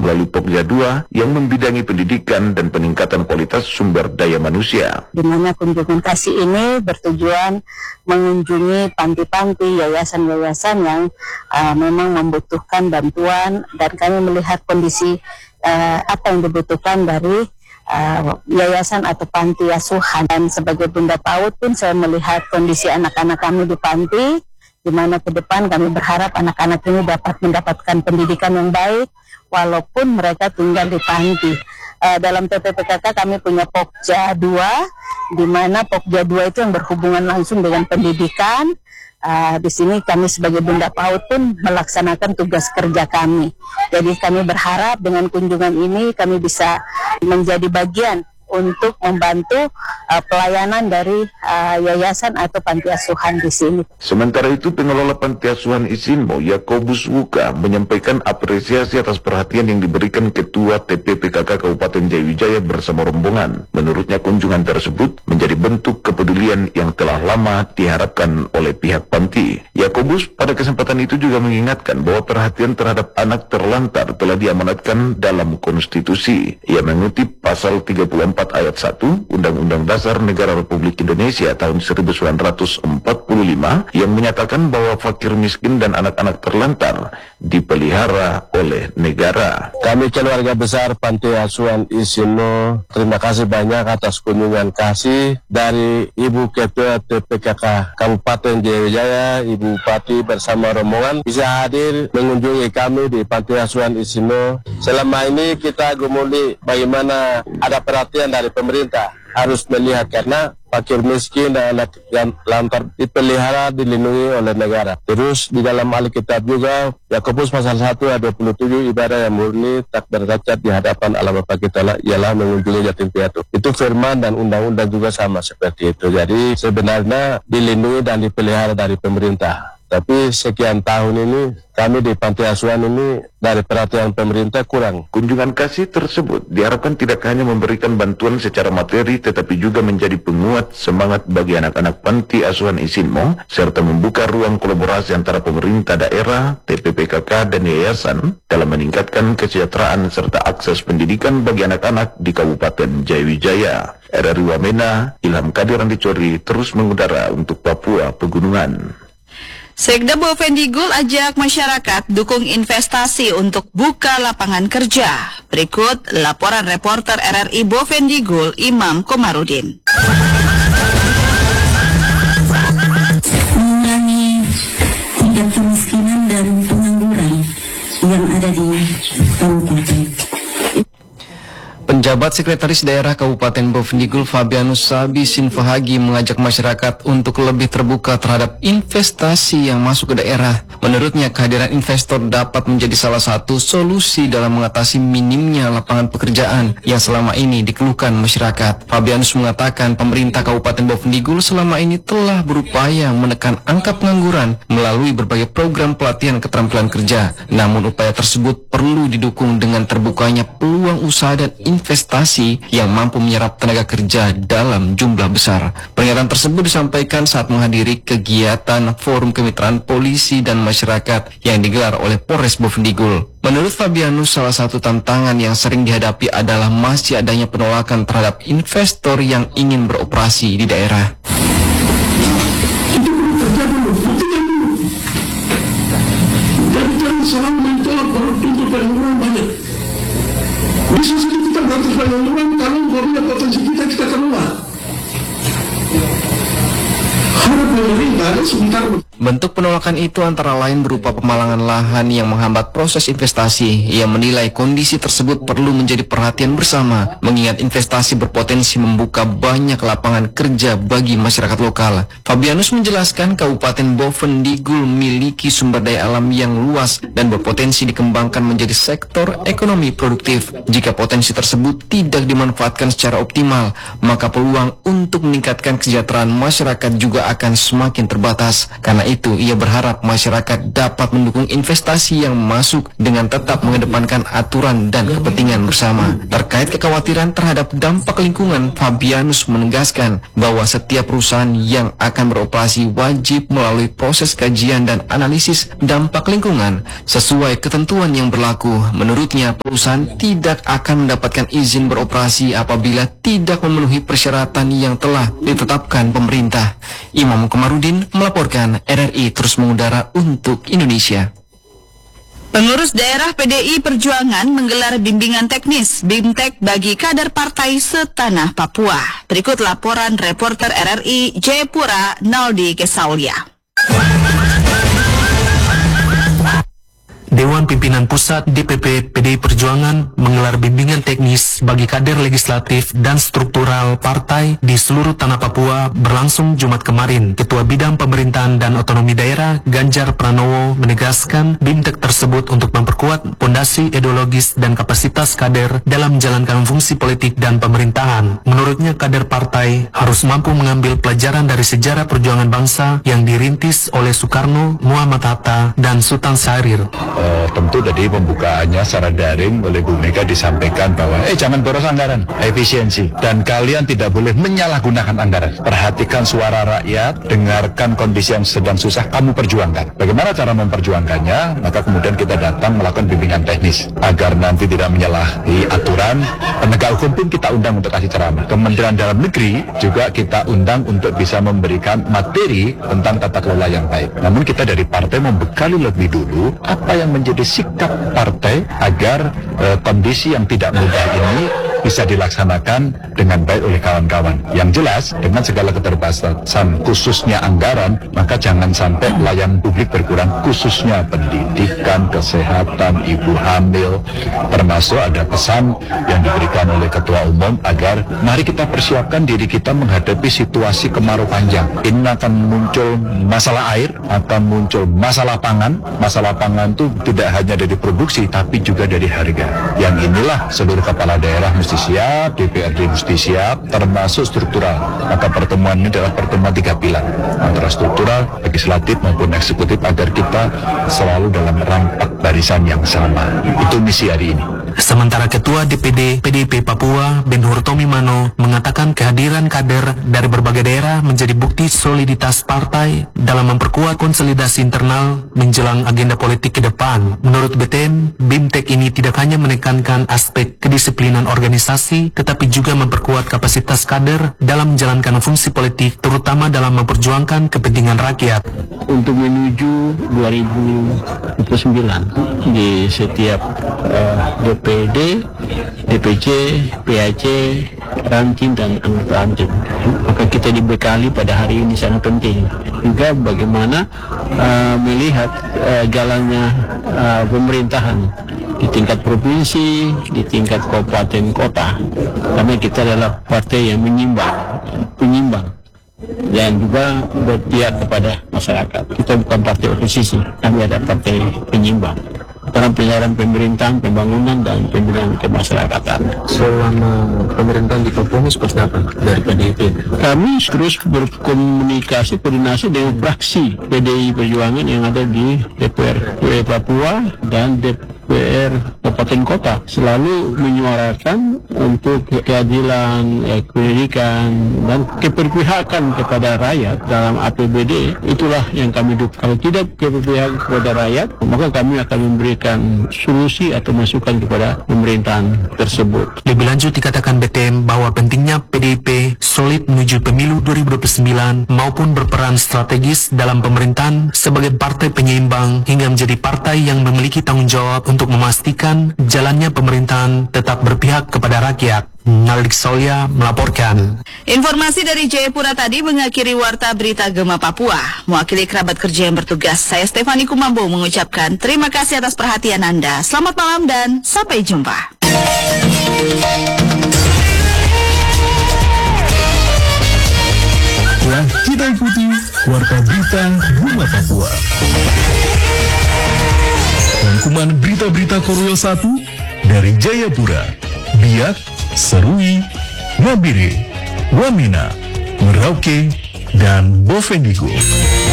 melalui Pokja 2 yang membidangi pendidikan dan peningkatan kualitas sumber daya manusia. Di mana kunjungan kasih ini bertujuan mengunjungi panti-panti, yayasan-yayasan yang memang membutuhkan bantuan, dan kami melihat kondisi apa yang dibutuhkan dari yayasan atau panti asuhan. Dan sebagai Bunda PAUD pun saya melihat kondisi anak-anak kami di panti, di mana ke depan kami berharap anak-anak ini dapat mendapatkan pendidikan yang baik walaupun mereka tinggal di panti. Dalam TPPKK kami punya Pokja 2, di mana Pokja 2 itu yang berhubungan langsung dengan pendidikan. Di sini kami sebagai Bunda PAUD pun melaksanakan tugas kerja kami. Jadi kami berharap dengan kunjungan ini kami bisa menjadi bagian untuk membantu pelayanan dari yayasan atau panti asuhan di sini. Sementara itu, pengelola panti asuhan Isinmo, Yakobus Wuka, menyampaikan apresiasi atas perhatian yang diberikan Ketua TPPKK Kabupaten Jayawijaya bersama rombongan. Menurutnya, kunjungan tersebut menjadi bentuk kepedulian yang telah lama diharapkan oleh pihak panti. Yakobus pada kesempatan itu juga mengingatkan bahwa perhatian terhadap anak terlantar telah diamanatkan dalam konstitusi. Ia mengutip pasal 34 ayat 1 Undang-Undang Dasar Negara Republik Indonesia tahun 1945 yang menyatakan bahwa fakir miskin dan anak-anak terlantar dipelihara oleh negara. Kami keluarga besar Panti Asuhan Isinmo, terima kasih banyak atas kunjungan kasih dari Ibu Ketua TPKK Kabupaten Jayawijaya, Ibu Bupati bersama rombongan bisa hadir mengunjungi kami di Panti Asuhan Isinmo. Selama ini kita gumuli bagaimana ada perhatian dari pemerintah, harus melihat karena fakir miskin dan anak yang lantar dipelihara, dilindungi oleh negara. Terus di dalam Alkitab juga Yakobus pasal 1 ayat 27, ibadah yang murni tak bercacat di hadapan Allah Bapa kita ialah mengunjungi yatim piatu. Itu firman dan undang-undang juga sama seperti itu. Jadi sebenarnya dilindungi dan dipelihara dari pemerintah. Tapi sekian tahun ini kami di panti asuhan ini dari perhatian pemerintah kurang. Kunjungan kasih tersebut diharapkan tidak hanya memberikan bantuan secara materi, tetapi juga menjadi penguat semangat bagi anak-anak panti asuhan Isinmo, serta membuka ruang kolaborasi antara pemerintah daerah, TPPKK, dan yayasan dalam meningkatkan kesejahteraan serta akses pendidikan bagi anak-anak di Kabupaten Jayawijaya. RRI Wamena, Ilham Kadir Andicori terus mengudara untuk Papua Pegunungan. Sekda Bovendigul ajak masyarakat dukung investasi untuk buka lapangan kerja. Berikut laporan reporter RRI Bovendigul, Imam Komarudin. Mengurangi tingkat kemiskinan dan pengangguran yang ada di kabupaten. Penjabat Sekretaris Daerah Kabupaten Bovendigul Fabianus Sabi Sinfahagi mengajak masyarakat untuk lebih terbuka terhadap investasi yang masuk ke daerah. Menurutnya, kehadiran investor dapat menjadi salah satu solusi dalam mengatasi minimnya lapangan pekerjaan yang selama ini dikeluhkan masyarakat. Fabianus mengatakan pemerintah Kabupaten Bovendigul selama ini telah berupaya menekan angka pengangguran melalui berbagai program pelatihan keterampilan kerja. Namun upaya tersebut perlu didukung dengan terbukanya peluang usaha dan investasi yang mampu menyerap tenaga kerja dalam jumlah besar. Pernyataan tersebut disampaikan saat menghadiri kegiatan Forum Kemitraan Polisi dan Masyarakat yang digelar oleh Polres Bovendigul. Menurut Fabianus, salah satu tantangan yang sering dihadapi adalah masih adanya penolakan terhadap investor yang ingin beroperasi di daerah. Itu perlu kerja dulu, buktikan dulu. Jadi jangan selalu mencolok baru tuntut pengangguran banyak. Bisa saja kita beratus pengangguran kalau barunya potensi kita keluar. Harap pemerintah sebentar. Bentuk penolakan itu antara lain berupa pemalangan lahan yang menghambat proses investasi. Ia menilai kondisi tersebut perlu menjadi perhatian bersama, mengingat investasi berpotensi membuka banyak lapangan kerja bagi masyarakat lokal. Fabianus menjelaskan Kabupaten Bovendigul memiliki sumber daya alam yang luas dan berpotensi dikembangkan menjadi sektor ekonomi produktif. Jika potensi tersebut tidak dimanfaatkan secara optimal, maka peluang untuk meningkatkan kesejahteraan masyarakat juga akan semakin terbatas. Karena itu, ia berharap masyarakat dapat mendukung investasi yang masuk dengan tetap mengedepankan aturan dan kepentingan bersama. Terkait kekhawatiran terhadap dampak lingkungan, Fabianus menegaskan bahwa setiap perusahaan yang akan beroperasi wajib melalui proses kajian dan analisis dampak lingkungan sesuai ketentuan yang berlaku. Menurutnya, perusahaan tidak akan mendapatkan izin beroperasi apabila tidak memenuhi persyaratan yang telah ditetapkan pemerintah. Imam Komarudin melaporkan, RRI terus mengudara untuk Indonesia. Pengurus daerah PDI Perjuangan menggelar bimbingan teknis BIMTEK bagi kader partai setanah Papua. Berikut laporan reporter RRI Jayapura, Naldi Kesaulia. Dewan Pimpinan Pusat DPP PDI Perjuangan menggelar bimbingan teknis bagi kader legislatif dan struktural partai di seluruh tanah Papua berlangsung Jumat kemarin. Ketua Bidang Pemerintahan dan Otonomi Daerah Ganjar Pranowo menegaskan BIMTEK tersebut untuk memperkuat fondasi ideologis dan kapasitas kader dalam menjalankan fungsi politik dan pemerintahan. Menurutnya, kader partai harus mampu mengambil pelajaran dari sejarah perjuangan bangsa yang dirintis oleh Soekarno, Muhammad Hatta, dan Sultan Syahrir. Tentu tadi pembukaannya secara daring oleh Bu Mega disampaikan bahwa jangan boros anggaran, efisiensi, dan kalian tidak boleh menyalahgunakan anggaran. Perhatikan suara rakyat, dengarkan kondisi yang sedang susah, kamu perjuangkan. Bagaimana cara memperjuangkannya? Maka kemudian kita datang melakukan bimbingan teknis agar nanti tidak menyalahi aturan. Penegak hukum pun kita undang untuk kasih ceramah. Kementerian Dalam Negeri juga kita undang untuk bisa memberikan materi tentang tata kelola yang baik. Namun kita dari partai membekali lebih dulu apa yang menjadi sikap partai agar kondisi yang tidak mudah ini bisa dilaksanakan dengan baik oleh kawan-kawan. Yang jelas, dengan segala keterbatasan khususnya anggaran, maka jangan sampai pelayanan publik berkurang, khususnya pendidikan, kesehatan, ibu hamil, termasuk ada pesan yang diberikan oleh Ketua Umum agar mari kita persiapkan diri kita menghadapi situasi kemarau panjang. Ini akan muncul masalah air, akan muncul masalah pangan. Masalah pangan itu tidak hanya dari produksi, tapi juga dari harga. Yang inilah seluruh kepala daerah mesti siap, DPRD mesti siap, termasuk struktural. Maka pertemuan ini adalah pertemuan 3 pilar, antara struktural, legislatif maupun eksekutif, agar kita selalu dalam rampak barisan yang sama. Itu misi hari ini. Sementara Ketua DPD PDIP Papua, Ben Hur Tomimano, mengatakan kehadiran kader dari berbagai daerah menjadi bukti soliditas partai dalam memperkuat konsolidasi internal menjelang agenda politik ke depan. Menurut BTM, BIMTEK ini tidak hanya menekankan aspek kedisiplinan organisasi, tetapi juga memperkuat kapasitas kader dalam menjalankan fungsi politik, terutama dalam memperjuangkan kepentingan rakyat. Untuk menuju 2029 di setiap DPD, DPC, PAC, ranting dan anggota ranting. Maka kita dibekali pada hari ini sangat penting. Juga bagaimana melihat jalannya pemerintahan di tingkat provinsi, di tingkat kabupaten kota. Karena kita adalah partai yang penyimbang dan juga berpihak kepada masyarakat. Kita bukan partai oposisi, kami ada partai penyimbang dalam penyelenggaraan pemerintahan, pembangunan, dan pembinaan kemasyarakatan. Selama pemerintahan di Papua seperti apa dari PDIP? Kami terus berkomunikasi, koordinasi dengan fraksi PDI Perjuangan yang ada di DPR Papua dan DPR Kabupaten Kota, selalu menyuarakan untuk keadilan, pendidikan, dan keberpihakan kepada rakyat dalam APBD. Itulah yang kami dukung. Kalau tidak keberpihakan kepada rakyat, maka kami akan memberikan solusi atau masukan kepada pemerintahan tersebut. Lebih lanjut dikatakan BTM bahwa pentingnya PDIP solid menuju pemilu 2029 maupun berperan strategis dalam pemerintahan sebagai partai penyeimbang hingga menjadi partai yang memiliki tanggung jawab untuk memastikan jalannya pemerintahan tetap berpihak kepada rakyat. Naldi Kesaulia melaporkan. Informasi dari Jayapura tadi mengakhiri Warta Berita Gema Papua. Mewakili kerabat kerja yang bertugas, saya Stefani Kumambo mengucapkan terima kasih atas perhatian Anda. Selamat malam dan sampai jumpa. Telah kita ikuti Warta Berita Gema Papua. Rangkuman berita-berita Korwil 1 dari Jayapura, Biak, Serui, Ngabire, Wamena, Merauke, dan Bovendigul.